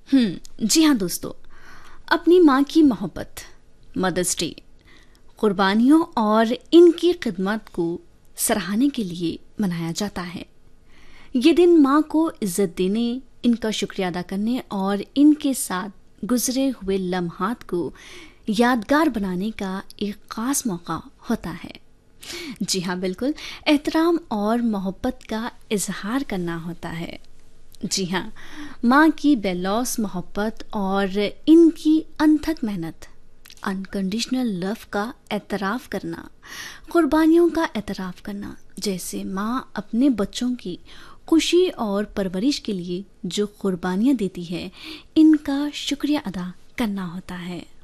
जी हाँ दोस्तों, अपनी माँ की मोहब्बत, मदर्स डे, कुर्बानियों और इनकी खिदमत को सराहने के लिए मनाया जाता है। ये दिन माँ को इज्जत देने, इनका शुक्रिया अदा करने और इनके साथ गुजरे हुए लम्हात को यादगार बनाने का एक खास मौका होता है। जी हाँ बिल्कुल, एहतराम और मोहब्बत का इजहार करना होता है। जी हाँ, माँ की बेलौस मोहब्बत और इनकी अनथक मेहनत, अनकंडीशनल लव का एतराफ़ करना, कुर्बानियों का एतराफ़ करना, जैसे माँ अपने बच्चों की खुशी और परवरिश के लिए जो कुर्बानियाँ देती है, इनका शुक्रिया अदा करना होता है।